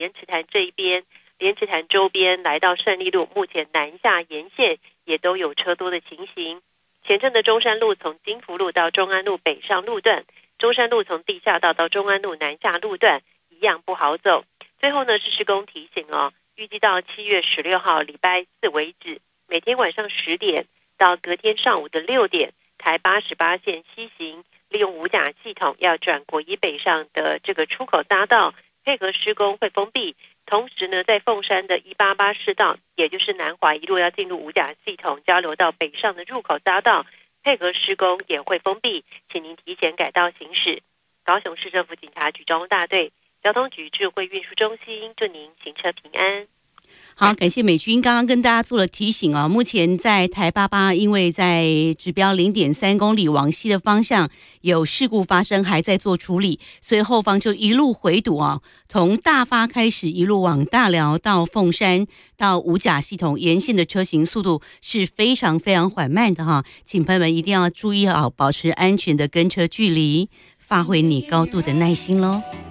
莲池潭这一边，莲池潭周边来到胜利路，目前南下沿线也都有车多的情形。前镇的中山路从金福路到中安路北上路段，中山路从地下道到中安路南下路段一样不好走。最后呢是施工提醒预计到7月16号礼拜四为止，每天晚上10点到隔天上午的6点，台88线西行利用五甲系统要转国一北上的这个出口匝道，配合施工会封闭。同时呢，在凤山的188市道，也就是南华一路要进入五甲系统交流到北上的入口匝道，配合施工也会封闭，请您提前改道行驶。高雄市政府警察局交通大队交通局智慧运输中心祝您行车平安。 好，感谢美君刚刚跟大家做了提醒目前在台88，因为在指标 0.3 公里往西的方向有事故发生，还在做处理，所以后方就一路回堵从大发开始一路往大寮到凤山到五甲系统沿线的车行速度是非常非常缓慢的请朋友们一定要注意保持安全的跟车距离，发挥你高度的耐心咯。